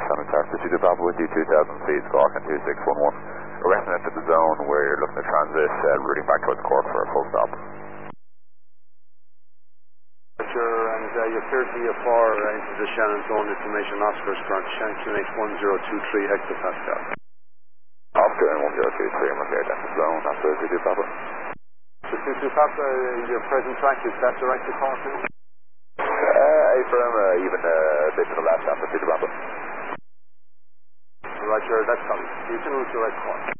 San Antonio, City Papa with you, 2000 feet, Squawk and 2611. Arresting into the zone where you're looking to transit, routing back towards court for a full stop. And you're clear to be far into the Shannon zone information, Oscar's current Shannon QNH 1023 hectopascal. Oscar and 1023, I'm okay, that's the zone, that's the City Papa. So City Papa, your present track, is that direct to call to? Firm, even a bit to the left after City Papa. Roger, that's coming. You can lose direct call.